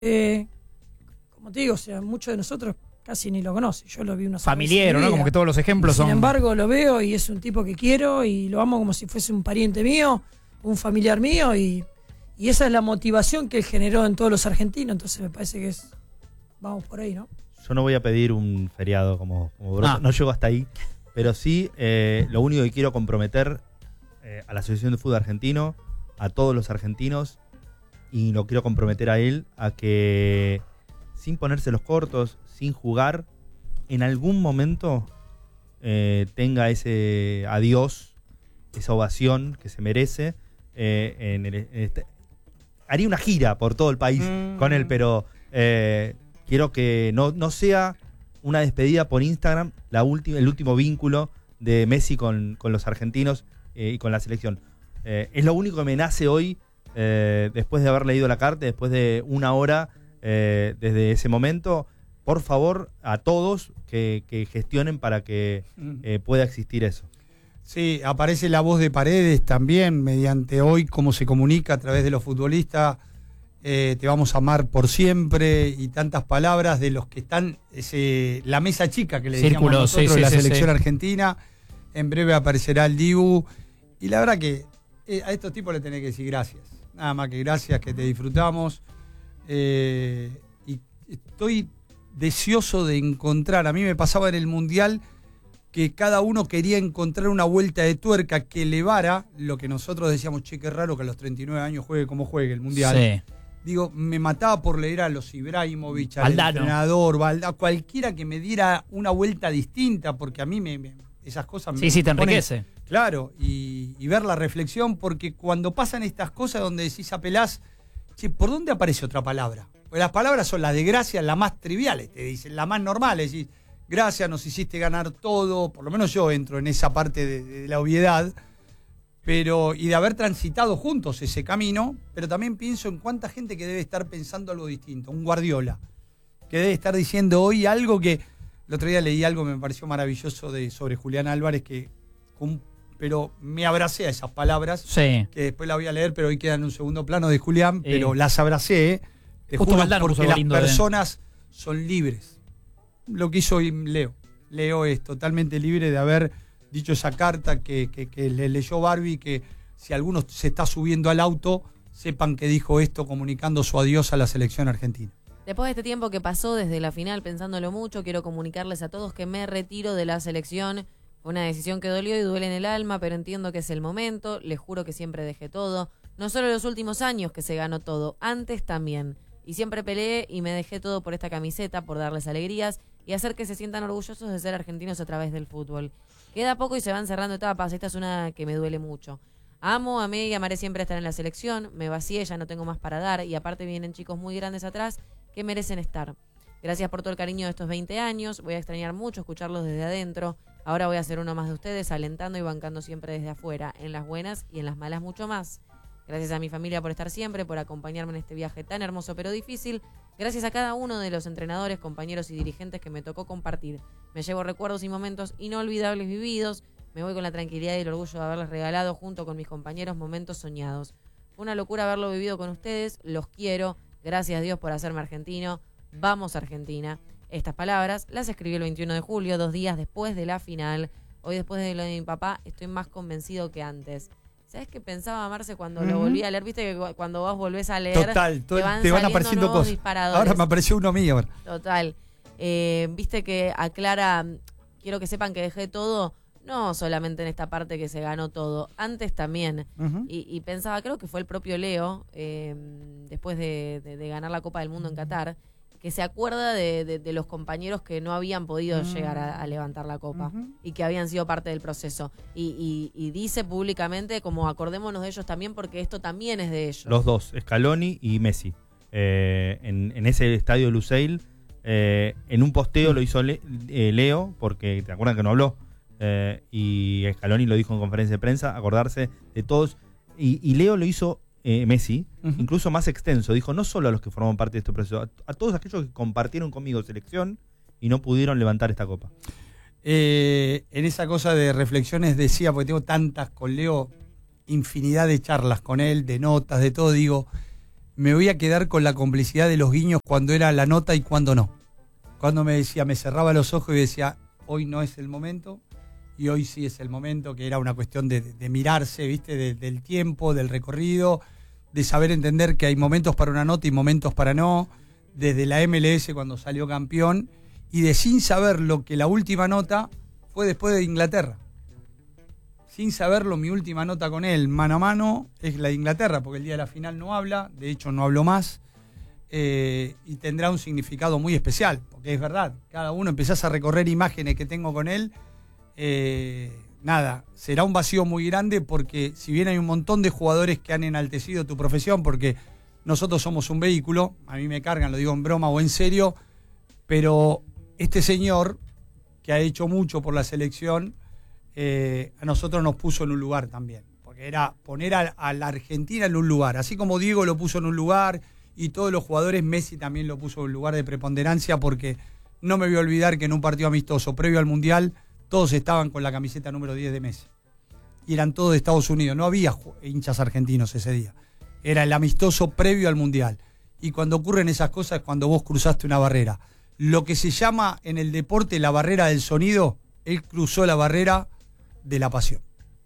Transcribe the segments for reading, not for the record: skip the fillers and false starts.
como te digo, o sea, muchos de nosotros casi ni lo conocen. Yo lo vi una sola vez Familiar, en mi ¿no? vida. Como que todos los ejemplos son... Sin embargo, lo veo y es un tipo que quiero y lo amo como si fuese un pariente mío, un familiar mío y esa es la motivación que él generó en todos los argentinos. Entonces me parece que vamos por ahí, ¿no? Yo no voy a pedir un feriado como Broto, no llego hasta ahí, pero sí lo único que quiero comprometer a la Asociación de Fútbol Argentino, a todos los argentinos, y lo quiero comprometer a él a que sin ponerse los cortos, sin jugar, en algún momento tenga ese adiós, esa ovación que se merece. Haría una gira por todo el país con él, pero quiero que no sea una despedida por Instagram, el último vínculo de Messi con los argentinos y con la selección. Es lo único que me nace hoy, después de haber leído la carta, después de una hora desde ese momento. Por favor, a todos que gestionen para que pueda existir eso. Sí, aparece la voz de Paredes también, mediante hoy cómo se comunica a través de los futbolistas. Te vamos a amar por siempre y tantas palabras de los que están, la mesa chica que le decíamos nosotros de la selección argentina. En breve aparecerá el Dibu y la verdad que a estos tipos le tenés que decir gracias, nada más que gracias, que te disfrutamos y estoy deseoso de encontrar, a mí me pasaba en el Mundial que cada uno quería encontrar una vuelta de tuerca que elevara lo que nosotros decíamos, che, qué raro que a los 39 años juegue como juegue el Mundial. Sí. Digo, me mataba por leer a los Ibrahimovic, al entrenador, Valdano, cualquiera que me diera una vuelta distinta, porque a mí esas cosas me te enriquece. Claro, y ver la reflexión, porque cuando pasan estas cosas donde decís apelás, che, ¿por dónde aparece otra palabra? Porque las palabras son las de gracias, las más triviales, te dicen, las más normales, decís, gracias, nos hiciste ganar todo, por lo menos yo entro en esa parte de la obviedad, pero y de haber transitado juntos ese camino, pero también pienso en cuánta gente que debe estar pensando algo distinto, un Guardiola, que debe estar diciendo hoy algo que, el otro día leí algo que me pareció maravilloso sobre Julián Álvarez, pero me abracé a esas palabras, que después la voy a leer, pero hoy quedan en un segundo plano de Julián, pero las abracé, te juro, porque las personas son libres. Lo que hizo hoy Leo es totalmente libre de haber dicho esa carta que le leyó Barbie, que si alguno se está subiendo al auto, sepan que dijo esto comunicando su adiós a la selección argentina. Después de este tiempo que pasó desde la final, pensándolo mucho, quiero comunicarles a todos que me retiro de la selección. Fue una decisión que dolió y duele en el alma, pero entiendo que es el momento. Les juro que siempre dejé todo. No solo en los últimos años que se ganó todo, antes también. Y siempre peleé y me dejé todo por esta camiseta, por darles alegrías y hacer que se sientan orgullosos de ser argentinos a través del fútbol. Queda poco y se van cerrando etapas. Esta es una que me duele mucho. Amé y amaré siempre estar en la selección. Me vacié, ya no tengo más para dar. Y aparte vienen chicos muy grandes atrás que merecen estar. Gracias por todo el cariño de estos 20 años. Voy a extrañar mucho escucharlos desde adentro. Ahora voy a ser uno más de ustedes, alentando y bancando siempre desde afuera. En las buenas y en las malas mucho más. Gracias a mi familia por estar siempre, por acompañarme en este viaje tan hermoso pero difícil. Gracias a cada uno de los entrenadores, compañeros y dirigentes que me tocó compartir. Me llevo recuerdos y momentos inolvidables vividos. Me voy con la tranquilidad y el orgullo de haberles regalado junto con mis compañeros momentos soñados. Fue una locura haberlo vivido con ustedes. Los quiero. Gracias a Dios por hacerme argentino. Vamos Argentina. Estas palabras las escribí el 21 de julio, 2 días después de la final. Hoy, después de lo de mi papá, estoy más convencido que antes. ¿Sabes qué pensaba, Marce, cuando lo volví a leer? Viste que cuando vos volvés a leer, total, te van apareciendo cosas. Disparadores. Ahora me apareció uno mío. Ahora. Total. Viste que aclara, quiero que sepan que dejé todo, no solamente en esta parte que se ganó todo, antes también. Y pensaba, creo que fue el propio Leo, después de ganar la Copa del Mundo en Qatar, que se acuerda de los compañeros que no habían podido llegar a levantar la copa y que habían sido parte del proceso. Y dice públicamente, como acordémonos de ellos también, porque esto también es de ellos. Los dos, Scaloni y Messi. En ese estadio de Lusail, en un posteo lo hizo Leo, porque te acuerdan que no habló, y Scaloni lo dijo en conferencia de prensa, acordarse de todos. Y Leo lo hizo Messi, incluso más extenso, dijo no solo a los que formaban parte de este proceso, a todos aquellos que compartieron conmigo selección y no pudieron levantar esta copa. En esa cosa de reflexiones decía, porque tengo tantas con Leo, infinidad de charlas con él, de notas, de todo, digo, me voy a quedar con la complicidad de los guiños cuando era la nota y cuando no. Cuando me decía, me cerraba los ojos y decía, hoy no es el momento, y hoy sí es el momento, que era una cuestión de mirarse, ¿viste? Del tiempo, del recorrido, de saber entender que hay momentos para una nota y momentos para no, desde la MLS cuando salió campeón, y de sin saber lo que la última nota fue después de Inglaterra. Sin saberlo, mi última nota con él, mano a mano, es la de Inglaterra, porque el día de la final no habla, de hecho no habló más, y tendrá un significado muy especial, porque es verdad, cada uno empezás a recorrer imágenes que tengo con él, nada, será un vacío muy grande, porque si bien hay un montón de jugadores que han enaltecido tu profesión, porque nosotros somos un vehículo, a mí me cargan, lo digo en broma o en serio, pero este señor, que ha hecho mucho por la selección, a nosotros nos puso en un lugar también, porque era poner a la Argentina en un lugar, así como Diego lo puso en un lugar y todos los jugadores, Messi también lo puso en un lugar de preponderancia, porque no me voy a olvidar que en un partido amistoso previo al Mundial todos estaban con la camiseta número 10 de Messi y eran todos de Estados Unidos, no había hinchas argentinos ese día, era el amistoso previo al Mundial, y cuando ocurren esas cosas es cuando vos cruzaste una barrera, lo que se llama en el deporte la barrera del sonido, él cruzó la barrera de la pasión.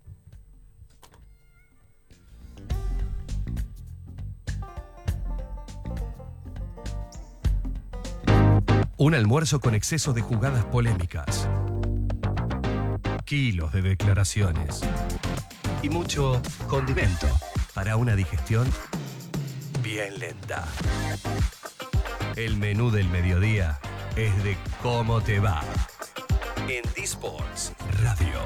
Un almuerzo con exceso de jugadas polémicas, kilos de declaraciones y mucho condimento para una digestión bien lenta. El menú del mediodía es de cómo te va en D-Sports Radio.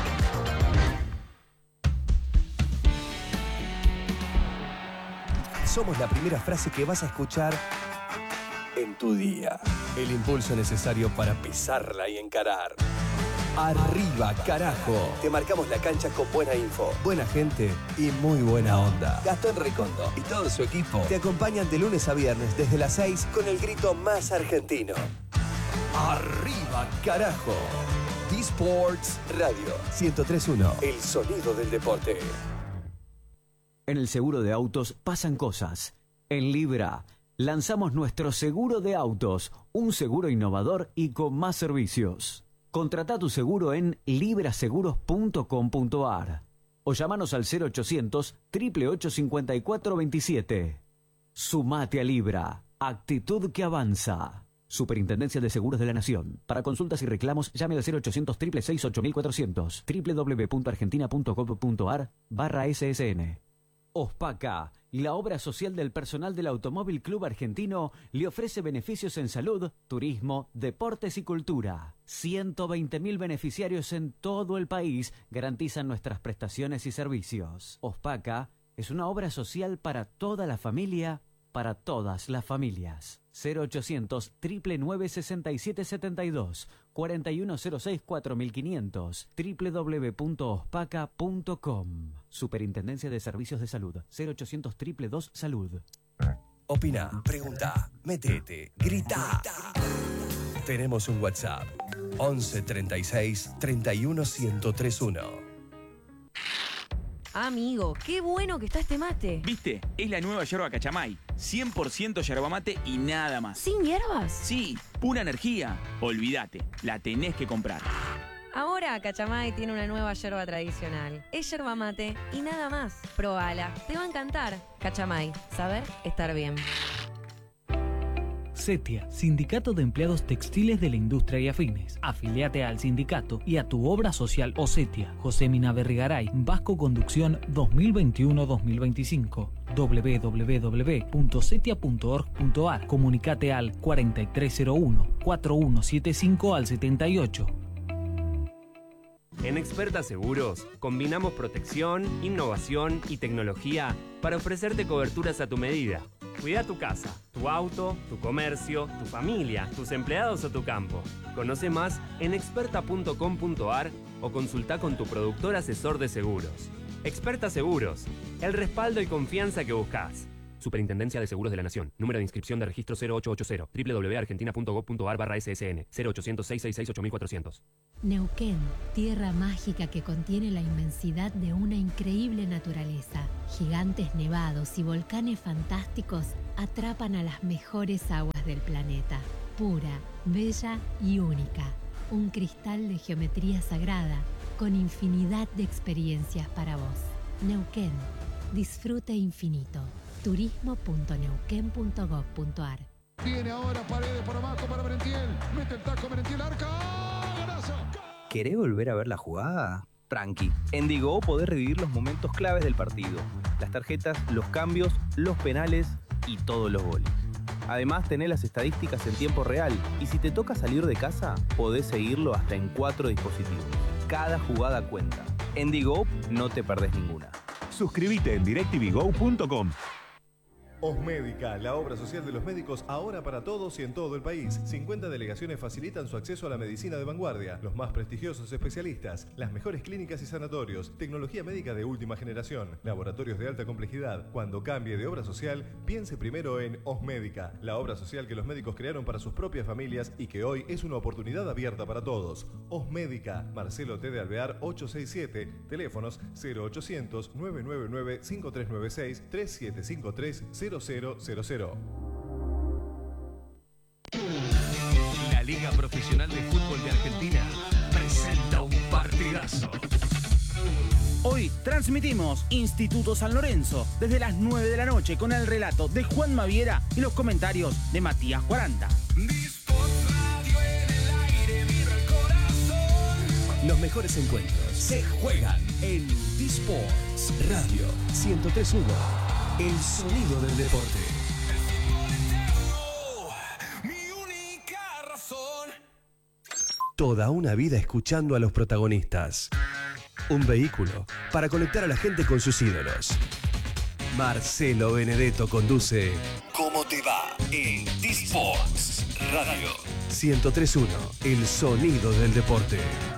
Somos la primera frase que vas a escuchar en tu día. El impulso necesario para pisarla y encarar. Arriba, carajo. Te marcamos la cancha con buena info, buena gente y muy buena onda. Gastón Recondo y todo su equipo te acompañan de lunes a viernes desde las 6 con el grito más argentino. Arriba, carajo. D-Sports Radio 103.1. El sonido del deporte. En el seguro de autos pasan cosas. En Libra lanzamos nuestro seguro de autos, un seguro innovador y con más servicios. Contrata tu seguro en libraseguros.com.ar o llamanos al 0800 888 5427. Sumate a Libra, actitud que avanza. Superintendencia de Seguros de la Nación. Para consultas y reclamos, llame al 0800 666 8400 www.argentina.gov.ar/SSN. Ospaca, la obra social del personal del Automóvil Club Argentino, le ofrece beneficios en salud, turismo, deportes y cultura. 120.000 beneficiarios en todo el país garantizan nuestras prestaciones y servicios. Ospaca es una obra social para toda la familia, para todas las familias. 0800 999 6772 4106 4500 www.ospaca.com. Superintendencia de Servicios de Salud. 0800 222 Salud. Opina, pregunta, metete, grita. Tenemos un WhatsApp 11 36 31 1031. Amigo, qué bueno que está este mate. ¿Viste? Es la nueva yerba Cachamay. 100% yerba mate y nada más. ¿Sin hierbas? Sí, pura energía. Olvídate, la tenés que comprar. Ahora Cachamay tiene una nueva yerba tradicional. Es yerba mate y nada más. Probala, te va a encantar. Cachamay, saber estar bien. CETIA, Sindicato de Empleados Textiles de la Industria y Afines. Afiliate al sindicato y a tu obra social o CETIA. José Mina Berrigaray, Vasco Conducción 2021-2025. www.cetia.org.ar. Comunicate al 4301-4175 al 78. En Experta Seguros, combinamos protección, innovación y tecnología para ofrecerte coberturas a tu medida. Cuida tu casa, tu auto, tu comercio, tu familia, tus empleados o tu campo. Conoce más en experta.com.ar o consulta con tu productor asesor de seguros. Experta Seguros, el respaldo y confianza que buscas. Superintendencia de Seguros de la Nación. Número de inscripción de registro 0880. www.argentina.gov.ar/SSN 0800-666-8400. Neuquén, tierra mágica que contiene la inmensidad de una increíble naturaleza. Gigantes nevados y volcanes fantásticos atrapan a las mejores aguas del planeta. Pura, bella y única. Un cristal de geometría sagrada con infinidad de experiencias para vos. Neuquén, disfrute infinito. turismo.neuquén.gov.ar. Viene ahora Paredes por abajo para Merentiel. Mete el taco Merentiel, arca. ¡Golazo! ¿Querés volver a ver la jugada? Tranqui. En Digo podés revivir los momentos claves del partido. Las tarjetas, los cambios, los penales y todos los goles. Además, tenés las estadísticas en tiempo real y si te toca salir de casa, podés seguirlo hasta en 4 dispositivos. Cada jugada cuenta. En Digo no te perdés ninguna. Suscríbete en directvgo.com. Osmédica, la obra social de los médicos ahora para todos y en todo el país. 50 delegaciones facilitan su acceso a la medicina de vanguardia, los más prestigiosos especialistas, las mejores clínicas y sanatorios, tecnología médica de última generación, laboratorios de alta complejidad. Cuando cambie de obra social, piense primero en Osmédica, la obra social que los médicos crearon para sus propias familias y que hoy es una oportunidad abierta para todos. Osmédica, Marcelo T. de Alvear 867, teléfonos 0800 999 5396 3753 000. La Liga Profesional de Fútbol de Argentina presenta un partidazo. Hoy transmitimos Instituto San Lorenzo desde las 9 de la noche con el relato de Juan Maviera y los comentarios de Matías 40. Los mejores encuentros se juegan en D-Sports Radio 103.1. El sonido del deporte. Toda una vida escuchando a los protagonistas. Un vehículo para conectar a la gente con sus ídolos. Marcelo Benedetto conduce ¿Cómo te va? En D-Sports Radio 103.1. El sonido del deporte.